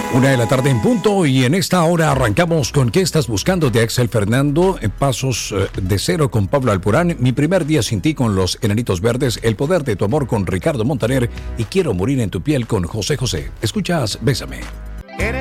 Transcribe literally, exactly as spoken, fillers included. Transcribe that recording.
Una de la tarde en punto y en esta hora arrancamos con ¿Qué estás buscando? De Axel Fernando, Pasos de Cero con Pablo Alpurán, Mi primer día sin ti con Los Enanitos Verdes, El poder de tu amor con Ricardo Montaner y Quiero morir en tu piel con José José. Escuchas Bésame.